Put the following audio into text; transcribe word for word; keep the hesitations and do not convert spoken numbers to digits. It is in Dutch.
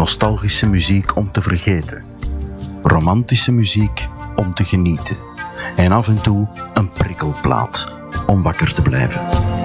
Nostalgische muziek om te vergeten. Romantische muziek om te genieten. En af en toe een prikkelplaat om wakker te blijven.